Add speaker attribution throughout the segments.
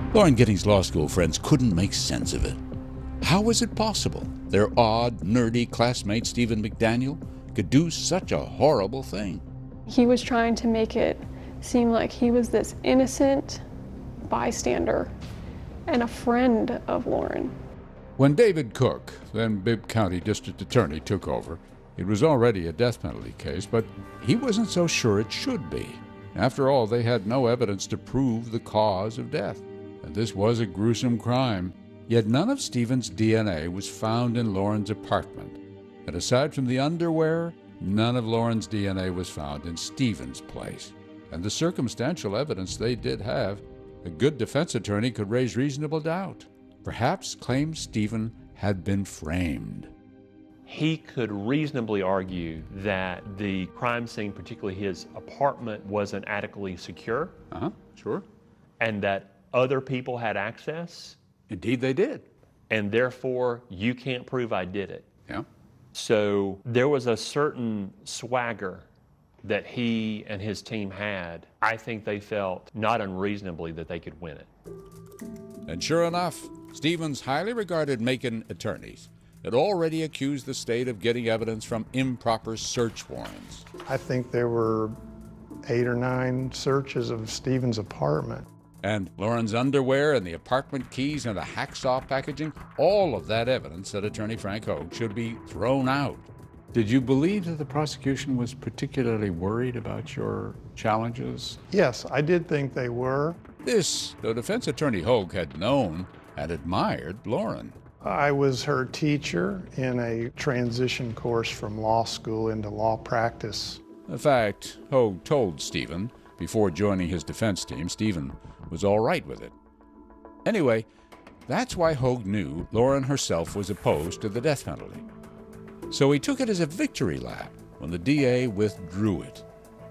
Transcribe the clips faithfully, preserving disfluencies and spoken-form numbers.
Speaker 1: Lauren Giddings' law school friends couldn't make sense of it. How was it possible their odd, nerdy classmate Stephen McDaniel could do such a horrible thing?
Speaker 2: He was trying to make it seem like he was this innocent bystander and a friend of Lauren.
Speaker 3: When David Cook, then Bibb County District Attorney, took over, it was already a death penalty case, but he wasn't so sure it should be. After all, they had no evidence to prove the cause of death, and this was a gruesome crime. Yet none of Stephen's D N A was found in Lauren's apartment, and aside from the underwear, none of Lauren's D N A was found in Stephen's place. And the circumstantial evidence they did have, a good defense attorney could raise reasonable doubt, perhaps claim Stephen had been framed.
Speaker 4: He could reasonably argue that the crime scene, particularly his apartment, wasn't adequately secure.
Speaker 3: Uh-huh, sure.
Speaker 4: And that other people had access.
Speaker 3: Indeed they did.
Speaker 4: And therefore, you can't prove I did it.
Speaker 3: Yeah.
Speaker 4: So there was a certain swagger that he and his team had. I think they felt not unreasonably that they could win it.
Speaker 1: And sure enough, Stephen's highly regarded Macon attorneys had already accused the state of getting evidence from improper search warrants.
Speaker 5: I think there were eight or nine searches of Stephen's apartment.
Speaker 1: And Lauren's underwear and the apartment keys and the hacksaw packaging, all of that evidence, said Attorney Frank Hogue, should be thrown out.
Speaker 3: Did you believe that the prosecution was particularly worried about your challenges?
Speaker 5: Yes, I did think they were.
Speaker 1: This, though defense attorney Hogue had known and admired Lauren.
Speaker 5: I was her teacher in a transition course from law school into law practice.
Speaker 1: In fact, Hogue told Stephen, before joining his defense team, Stephen was all right with it. Anyway, that's why Hogue knew Lauren herself was opposed to the death penalty. So he took it as a victory lap when the D A withdrew it.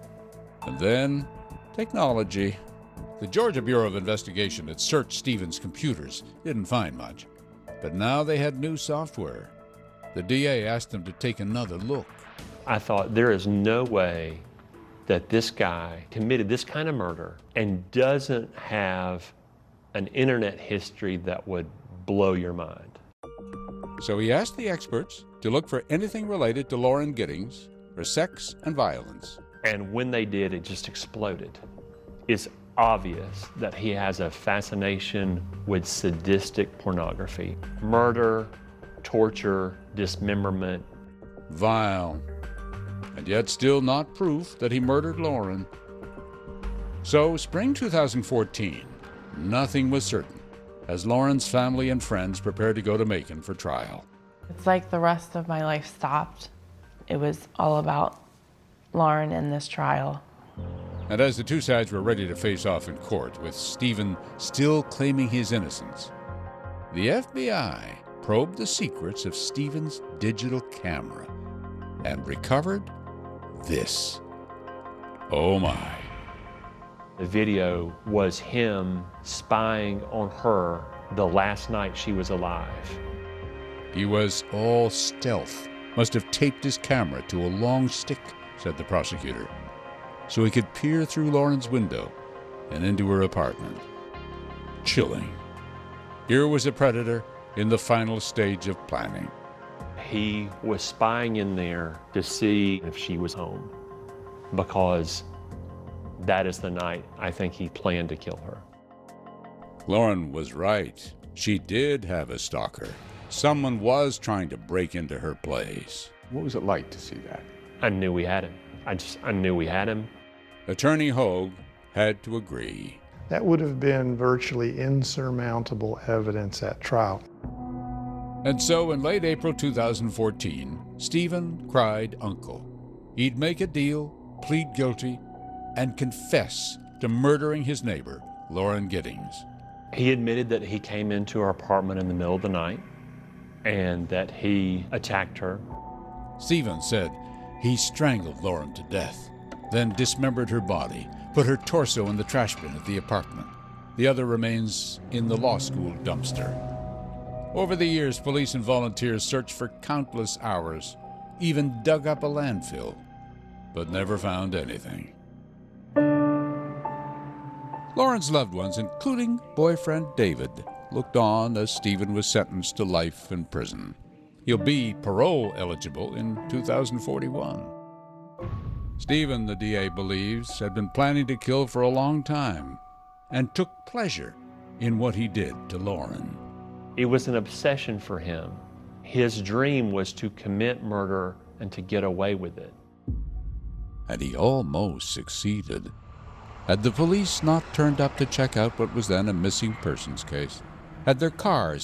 Speaker 1: And then, technology. The Georgia Bureau of Investigation had searched Stephen's computers, didn't find much. But now they had new software. The D A asked them to take another look.
Speaker 4: I thought, there is no way that this guy committed this kind of murder and doesn't have an internet history that would blow your mind.
Speaker 1: So he asked the experts to look for anything related to Lauren Giddings, her sex and violence.
Speaker 4: And when they did, it just exploded. It's obvious that he has a fascination with sadistic pornography. Murder, torture, dismemberment.
Speaker 1: Vile. And yet still not proof that he murdered Lauren. So, spring two thousand fourteen, nothing was certain as Lauren's family and friends prepared to go to Macon for trial.
Speaker 6: It's like the rest of my life stopped. It was all about Lauren and this trial.
Speaker 1: And as the two sides were ready to face off in court, with Stephen still claiming his innocence, the F B I probed the secrets of Stephen's digital camera and recovered this. Oh my.
Speaker 4: The video was him spying on her the last night she was alive.
Speaker 1: He was all stealth, must have taped his camera to a long stick, said the prosecutor, so he could peer through Lauren's window and into her apartment. Chilling. Here was a predator in the final stage of planning.
Speaker 4: He was spying in there to see if she was home, because that is the night I think he planned to kill her.
Speaker 1: Lauren was right. She did have a stalker. Someone was trying to break into her place.
Speaker 3: What was it like to see that?
Speaker 4: I knew we had him. I just, I knew we had him.
Speaker 1: Attorney Hogue had to agree.
Speaker 5: That would have been virtually insurmountable evidence at trial.
Speaker 1: And so in late April two thousand fourteen, Stephen cried uncle. He'd make a deal, plead guilty, and confess to murdering his neighbor, Lauren Giddings.
Speaker 4: He admitted that he came into her apartment in the middle of the night and that he attacked her.
Speaker 1: Stephen said he strangled Lauren to death, then dismembered her body, put her torso in the trash bin at the apartment. The other remains in the law school dumpster. Over the years, police and volunteers searched for countless hours, even dug up a landfill, but never found anything. Lauren's loved ones, including boyfriend David, looked on as Stephen was sentenced to life in prison. He'll be parole eligible in two thousand forty-one. Stephen, the D A believes, had been planning to kill for a long time and took pleasure in what he did to Lauren.
Speaker 4: It was an obsession for him. His dream was to commit murder and to get away with it.
Speaker 1: And he almost succeeded. Had the police not turned up to check out what was then a missing persons case, had their cars